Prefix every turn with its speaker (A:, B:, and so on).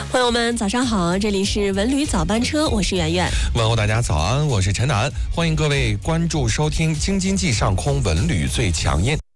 A: 朋友们，早上好，这里是文旅早班车，我是圆圆。
B: 问候大家早安，我是陈楠，欢迎各位关注收听京津冀上空文旅最强音。